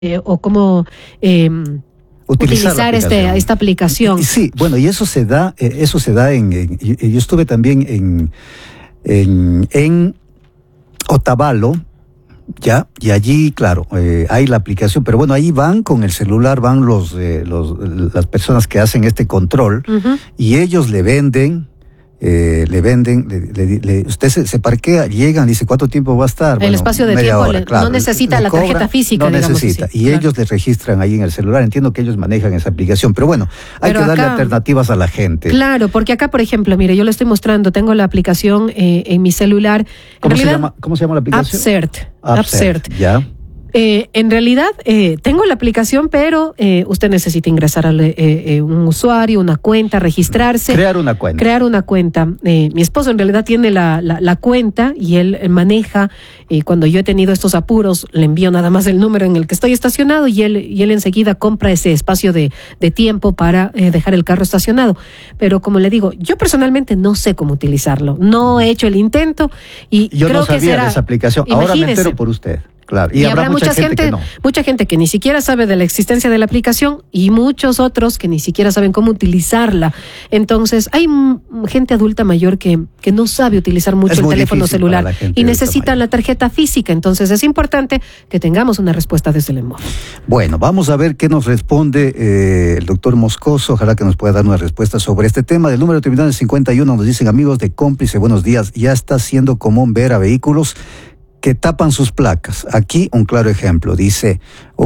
o cómo utilizar esta aplicación. Sí, bueno, y eso se da yo estuve también en Otavalo, ya, y allí, claro, hay la aplicación, pero bueno, ahí van con el celular, van las personas que hacen este control, y ellos le venden, usted se parquea, llegan, dice cuánto tiempo va a estar. El bueno, espacio de tiempo hora, claro, no necesita la tarjeta física, no digamos necesita, así. y Claro. ellos le registran ahí en el celular. Entiendo que ellos manejan esa aplicación, pero bueno, hay que darle alternativas a la gente. Claro, porque acá, por ejemplo, mire, yo le estoy mostrando, tengo la aplicación en mi celular. ¿Cómo se llama la aplicación? Upsert. Ya. En realidad, tengo la aplicación, pero usted necesita ingresar a un usuario, una cuenta, registrarse. Crear una cuenta. Mi esposo en realidad tiene la cuenta y él maneja. Cuando yo he tenido estos apuros, le envío nada más el número en el que estoy estacionado y él enseguida compra ese espacio de tiempo para dejar el carro estacionado. Pero como le digo, yo personalmente no sé cómo utilizarlo. No he hecho el intento y yo creo no sabía que será, de esa aplicación. Ahora me entero por usted. Claro. Y habrá mucha gente que ni siquiera sabe de la existencia de la aplicación y muchos otros que ni siquiera saben cómo utilizarla. Entonces, hay gente adulta mayor que no sabe utilizar mucho el teléfono celular y necesitan la tarjeta física. Entonces, es importante que tengamos una respuesta desde el EMOV. Bueno, vamos a ver qué nos responde el doctor Moscoso. Ojalá que nos pueda dar una respuesta sobre este tema. Del número terminal en 51 nos dicen: amigos de Cómplice, buenos días. Ya está siendo común ver a vehículos que tapan sus placas. Aquí un claro ejemplo, dice